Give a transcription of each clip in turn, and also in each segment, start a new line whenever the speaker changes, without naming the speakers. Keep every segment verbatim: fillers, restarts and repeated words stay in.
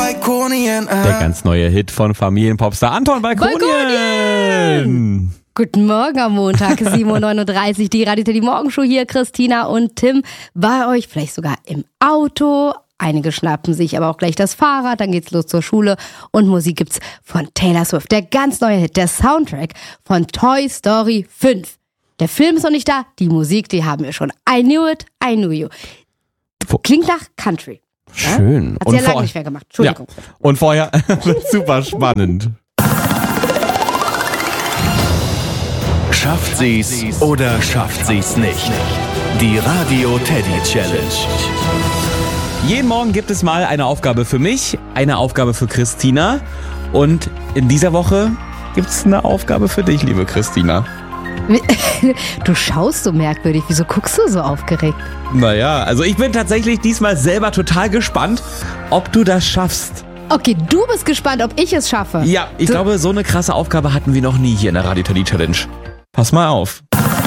Balkonien.
Der ganz neue Hit von Familienpopstar Anton Balkonien. Balkonien.
Guten Morgen am Montag, sieben Uhr neununddreißig, die Radio Teddy Morgenshow hier, Christina und Tim bei euch, vielleicht sogar im Auto. Einige schnappen sich aber auch gleich das Fahrrad, dann geht's los zur Schule und Musik gibt's von Taylor Swift. Der ganz neue Hit, der Soundtrack von Toy Story fünf. Der Film ist noch nicht da, die Musik, die haben wir schon. I knew it, I knew you. Klingt nach Country.
Schön.
Hat sehr lange nicht mehr gemacht, Entschuldigung.
Ja. Und vorher super spannend.
Schafft sie's oder schafft sie's nicht? Die Radio Teddy Challenge.
Jeden Morgen gibt es mal eine Aufgabe für mich, eine Aufgabe für Christina. Und in dieser Woche gibt es eine Aufgabe für dich, liebe Christina.
Du schaust so merkwürdig. Wieso guckst du so aufgeregt?
Naja, also ich bin tatsächlich diesmal selber total gespannt, ob du das schaffst.
Okay, du bist gespannt, ob ich es schaffe.
Ja, ich du glaube, so eine krasse Aufgabe hatten wir noch nie hier in der Radio Teddy Challenge. Pass mal auf.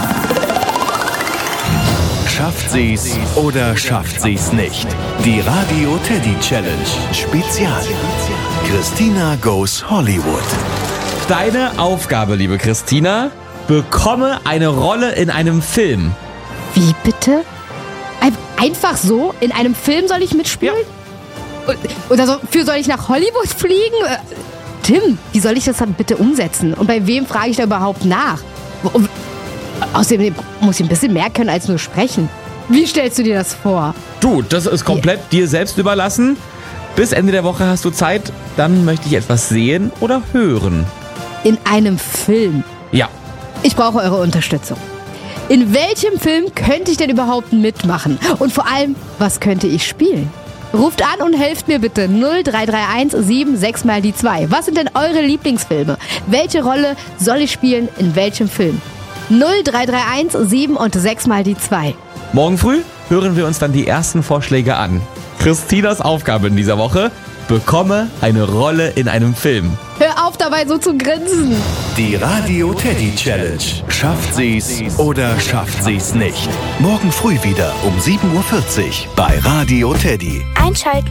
Schafft sie's oder schafft sie's nicht? Die Radio Teddy Challenge Spezial. Christina goes Hollywood.
Deine Aufgabe, liebe Christina, bekomme eine Rolle in einem Film.
Wie bitte? Einfach so? In einem Film soll ich mitspielen? Ja. Oder so, für soll ich nach Hollywood fliegen? Tim, wie soll ich das dann bitte umsetzen? Und bei wem frage ich da überhaupt nach? Außerdem muss ich ein bisschen mehr können als nur sprechen. Wie stellst du dir das vor?
Du, das ist komplett ja. dir selbst überlassen. Bis Ende der Woche hast du Zeit. Dann möchte ich etwas sehen oder hören.
In einem Film?
Ja.
Ich brauche eure Unterstützung. In welchem Film könnte ich denn überhaupt mitmachen? Und vor allem, was könnte ich spielen? Ruft an und helft mir bitte. null drei drei eins sieben sechs mal die zwei. Was sind denn eure Lieblingsfilme? Welche Rolle soll ich spielen in welchem Film? null drei drei eins sieben und sechs mal die zwei.
Morgen früh hören wir uns dann die ersten Vorschläge an. Christinas Aufgabe in dieser Woche: bekomme eine Rolle in einem Film.
Hör auf dabei so zu grinsen.
Die Radio Teddy Challenge. Schafft sie's oder schafft sie's nicht? Morgen früh wieder um sieben Uhr vierzig bei Radio Teddy.
Einschalten.